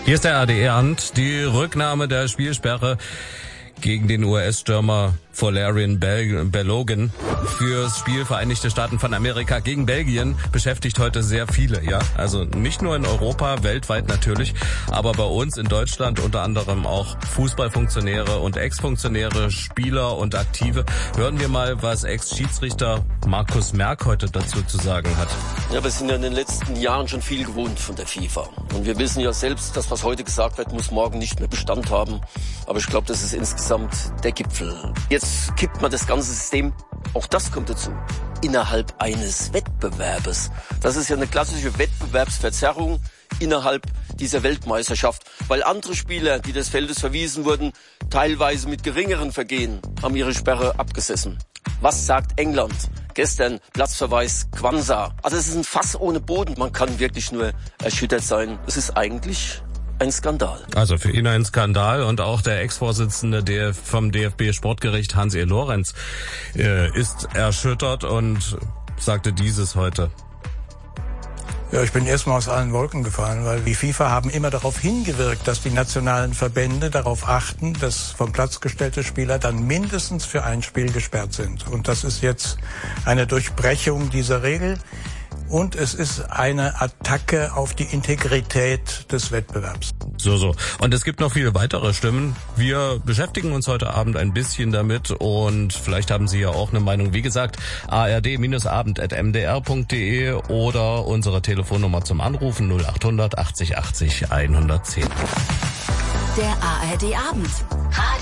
Hier ist der ARD-Abend. Die Rücknahme der Spielsperre gegen den US-Stürmer Folarin Balogun fürs Spiel Vereinigte Staaten von Amerika gegen Belgien beschäftigt heute sehr viele, ja. Also nicht nur in Europa, weltweit natürlich, aber bei uns in Deutschland unter anderem auch Fußballfunktionäre und Ex-Funktionäre, Spieler und Aktive. Hören wir mal, was Ex-Schiedsrichter Markus Merck heute dazu zu sagen hat. Ja, wir sind ja in den letzten Jahren schon viel gewohnt von der FIFA. Und wir wissen ja selbst, dass was heute gesagt wird, muss morgen nicht mehr Bestand haben. Aber ich glaube, das ist insgesamt der Gipfel. Jetzt kippt man das ganze System, auch das kommt dazu, innerhalb eines Wettbewerbes. Das ist ja eine klassische Wettbewerbsverzerrung innerhalb dieser Weltmeisterschaft. Weil andere Spieler, die des Feldes verwiesen wurden, teilweise mit geringeren Vergehen, haben ihre Sperre abgesessen. Was sagt England? Gestern Platzverweis Quansah. Also es ist ein Fass ohne Boden. Man kann wirklich nur erschüttert sein. Es ist eigentlich ein Skandal. Also für ihn ein Skandal, und auch der Ex-Vorsitzende vom DFB-Sportgericht Hans-E. Lorenz ist erschüttert und sagte dieses heute. Ja, ich bin erstmal aus allen Wolken gefallen, weil die FIFA haben immer darauf hingewirkt, dass die nationalen Verbände darauf achten, dass vom Platz gestellte Spieler dann mindestens für ein Spiel gesperrt sind. Und das ist jetzt eine Durchbrechung dieser Regel. Und es ist eine Attacke auf die Integrität des Wettbewerbs. So. Und es gibt noch viele weitere Stimmen. Wir beschäftigen uns heute Abend ein bisschen damit und vielleicht haben Sie ja auch eine Meinung. Wie gesagt, ard-abend@mdr.de oder unsere Telefonnummer zum Anrufen 0800 80 80 110. Der ARD-Abend.